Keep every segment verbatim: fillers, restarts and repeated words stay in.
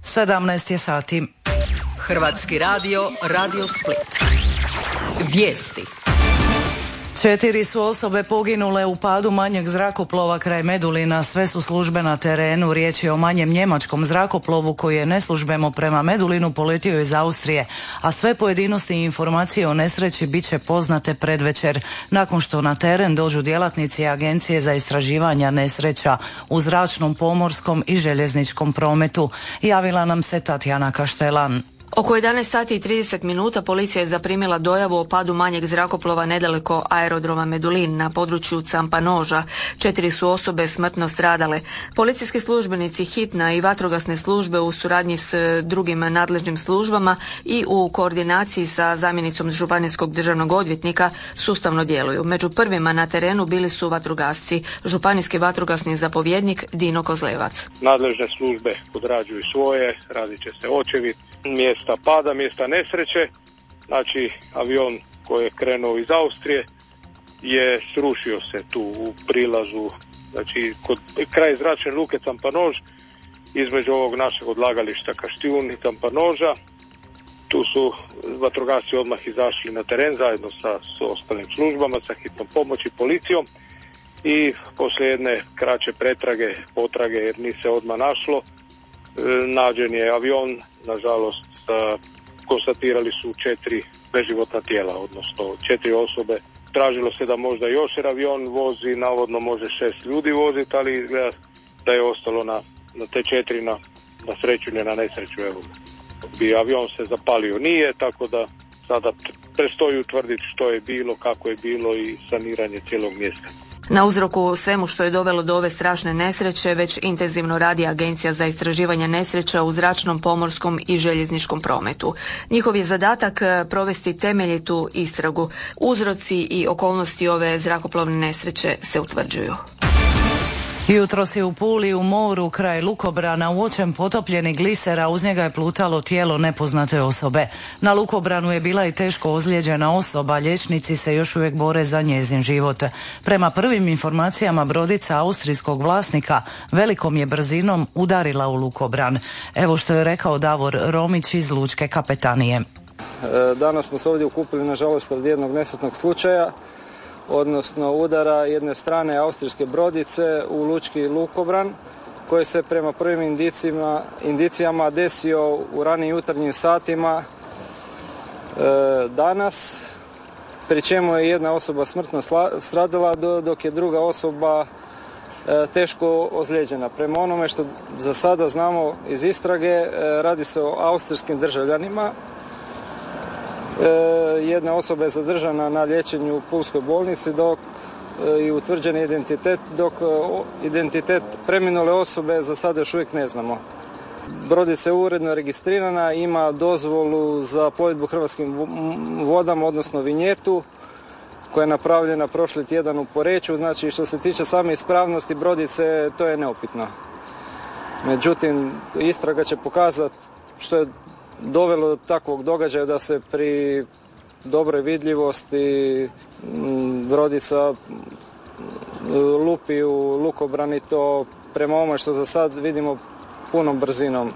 sedamnaest je sati. Hrvatski radio, Radio Split. Vijesti. Četiri su osobe poginule u padu manjeg zrakoplova kraj Medulina, sve su službe na terenu. Riječ je o manjem njemačkom zrakoplovu koji je neslužbeno prema Medulinu poletio iz Austrije, a sve pojedinosti i informacije o nesreći bit će poznate predvečer, nakon što na teren dođu djelatnici Agencije za istraživanja nesreća u zračnom, pomorskom i željezničkom prometu. Javila nam se Tatjana Kaštelan. Oko jedanaest sati i trideset minuta policija je zaprimila dojavu o padu manjeg zrakoplova nedaleko aerodroma Medulin na području Campanoža. Četiri su osobe smrtno stradale. Policijski službenici, hitna i vatrogasne službe u suradnji s drugim nadležnim službama i u koordinaciji sa zamjenicom županijskog državnog odvjetnika sustavno djeluju. Među prvima na terenu bili su vatrogasci, županijski vatrogasni zapovjednik Dino Kozlevac. Nadležne službe odrađuju svoje, radit će se očevid mjesta pada, mjesta nesreće. Znači, avion koji je krenuo iz Austrije je srušio se tu u prilazu, znači kod kraj zračne luke Campanož, između ovog našeg odlagališta Kaštijun i Campanoža. Tu su vatrogasci odmah izašli na teren zajedno sa, sa ostalim službama, sa hitnom pomoći, policijom, i poslije jedne kraće pretrage, potrage jer nije se odmah našlo, nađen je avion. Nažalost, konstatirali su četiri beživotna tijela, odnosno četiri osobe. Tražilo se da možda još jer avion vozi, navodno može šest ljudi voziti, ali izgleda da je ostalo na, na te četiri na, na sreću, ne na nesreću. Evo. Bi avion se zapalio nije, tako da sada prestoji utvrditi što je bilo, kako je bilo i saniranje cijelog mjesta. Na uzroku svemu što je dovelo do ove strašne nesreće već intenzivno radi Agencija za istraživanje nesreća u zračnom, pomorskom i željezničkom prometu. Njihov je zadatak provesti temeljitu istragu. Uzroci i okolnosti ove zrakoplovne nesreće se utvrđuju. Jutros je u Puli u moru kraj lukobrana uočen potopljeni gliser, a uz njega je plutalo tijelo nepoznate osobe. Na lukobranu je bila i teško ozlijeđena osoba, liječnici se još uvijek bore za njezin život. Prema prvim informacijama brodica austrijskog vlasnika velikom je brzinom udarila u lukobran. Evo što je rekao Davor Romić iz Lučke kapetanije. Danas smo se ovdje okupili nažalost od jednog nesretnog slučaja, odnosno udara jedne strane austrijske brodice u lučki lukobran, koji se prema prvim indicijama, indicijama desio u ranim jutarnjim satima e, danas, pri čemu je jedna osoba smrtno stradala, dok je druga osoba e, teško ozlijeđena. Prema onome što za sada znamo iz istrage, e, radi se o austrijskim državljanima. Jedna osoba je zadržana na liječenju u Pulskoj bolnici dok i utvrđen je identitet, dok identitet preminule osobe za sada još uvijek ne znamo. Brodica je uredno registrirana, ima dozvolu za plovidbu hrvatskim vodama, odnosno vinjetu, koja je napravljena prošli tjedan u Poreču. Znači, što se tiče same ispravnosti brodice, to je neupitno. Međutim, istraga će pokazati što je dovelo do takvog događaja da se pri dobroj vidljivosti brodica lupi u lukobran, i to prema ovome što za sad vidimo punom brzinom.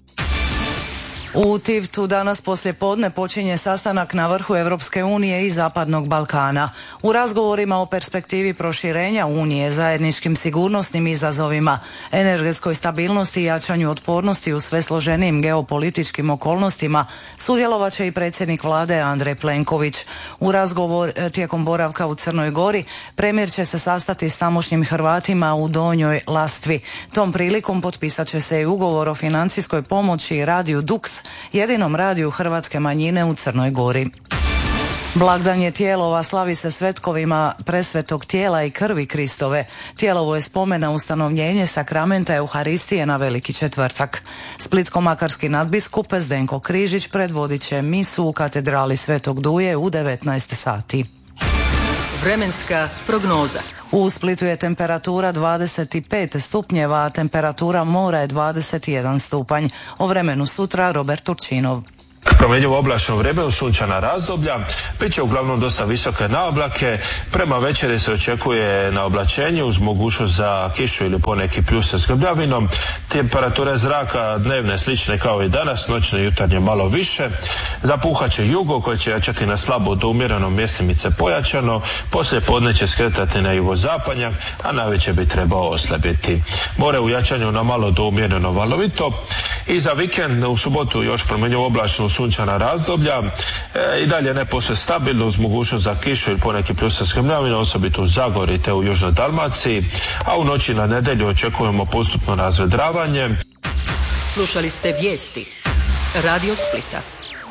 U Tivtu danas poslijepodne počinje sastanak na vrhu Europske unije i Zapadnog Balkana. U razgovorima o perspektivi proširenja Unije, zajedničkim sigurnosnim izazovima, energetskoj stabilnosti i jačanju otpornosti u sve složenijim geopolitičkim okolnostima sudjelovat će i predsjednik vlade Andrej Plenković. U razgovor tijekom boravka u Crnoj Gori premijer će se sastati s tamošnjim Hrvatima u Donjoj Lastvi. Tom prilikom potpisat će se i ugovor o financijskoj pomoći radiju Dux, jedinom radiju hrvatske manjine u Crnoj Gori. Blagdan je Tijelova, slavi se svetkovima presvetog tijela i krvi Kristove. Tijelovo je spomen na ustanovljenje sakramenta Euharistije na Veliki četvrtak. Splitsko-makarski nadbiskup Zdenko Križić predvodit će misu u katedrali Svetog Duje u devetnaest sati. Vremenska prognoza. U Splitu je temperatura dvadeset pet stupnjeva, a temperatura mora je dvadeset jedan stupanj. O vremenu sutra Robert Turčinov. Promjenjivo oblačno vrijeme u sunčana razdoblja, bit će uglavnom dosta visoke naoblake. Prema večeri se očekuje na oblačenje uz mogućnost za kišu ili poneki pljusek s grmljavinom. Temperature zraka dnevne slične kao i danas, noćne i jutarnje malo više. Zapuhat će jugo koje će jačati na slabo do umjereno, mjestimice pojačano. Poslije podne će skretati na jugozapadnjak, a navečer bi trebao oslabiti. More u jačanju na malo do umjereno valovito. I za vikend u subotu još promjenjivo oblačno sunčana razdoblja, e, i dalje ne posve stabilno uz mogućnost za kišu ili poneki pljusek s grmljavinom, osobito u Zagori te u Južnoj Dalmaciji, a u noći na nedjelju očekujemo postupno razvedravanje. Slušali ste vijesti Radio Splita.